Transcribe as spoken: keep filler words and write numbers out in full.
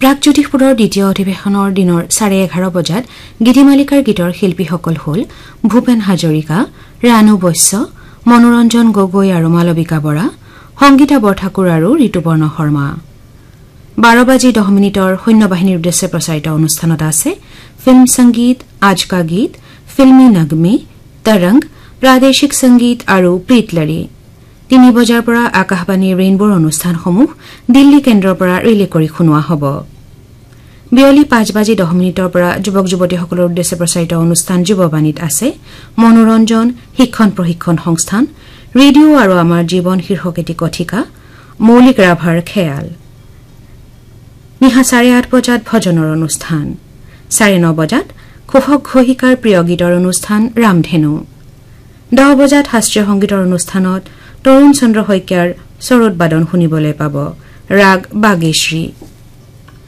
ডাকজ্যোতিষপুৰৰ দ্বিতীয় অধিৱেশনৰ দিনৰ চাৰে এঘাৰ বজাত গীতিমালিকাৰ গীতৰ শিল্পীসকল হ'ল ভূপেন হাজৰিকা, ৰাণু বৈশ্য, মনোৰঞ্জন গগৈ আৰু মালবিকা বৰা, সংগীতা বৰঠাকুৰ আৰু ঋতুপৰ্ণ শৰ্মা। বাৰ বাজি দহ মিনিটৰ সৈন্যবাহিনীৰ উদ্দেশ্যে প্ৰচাৰিত অনুষ্ঠানত আছে ফিল্ম সংগীত, আজ কা গীত, ফিল্মী নগমে, তৰংগ, প্ৰাদেশিক সংগীত আৰু প্ৰীতলৰী। তিনি বজাৰ পৰা আকাশবাণীৰ ৰেইনবোৰ অনুষ্ঠানসমূহ দিল্লী কেন্দ্ৰৰ পৰা ৰিলে কৰি শুনোৱা হ'ব। বিয়লি পাঁচ বাজি দহ মিনিটৰ পৰা যুৱক যুৱতীসকলৰ উদ্দেশ্যে প্ৰচাৰিত অনুষ্ঠান যুৱবাণীত আছে মনোৰঞ্জন, শিক্ষণ প্ৰশিক্ষণ সংস্থান, ৰেডিঅ' আৰু আমাৰ জীৱন শীৰ্ষক এটি কথিকা, মৌলিক ৰাভাৰ খেয়াল। নিশা চাৰে আঠ বজাত ভজনৰ অনুষ্ঠান। চাৰে ন বজাত ঘোষক ঘোষিকাৰ প্ৰিয় গীতৰ অনুষ্ঠান ৰামধেনু। দহ বজাত শাস্ত্ৰীয় সংগীতৰ অনুষ্ঠানত তৰুণ চন্দ্ৰ শইকীয়াৰ চৰোদবাদন শুনিবলৈ পাব, ৰাগ বাগেশ্ৰী।